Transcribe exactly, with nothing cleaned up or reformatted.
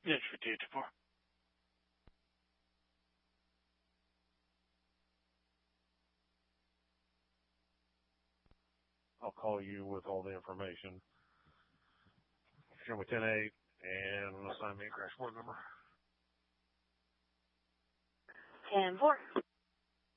Entry two two four. I'll call you with all the information. Show me ten eight and assign me a crash board number. ten four.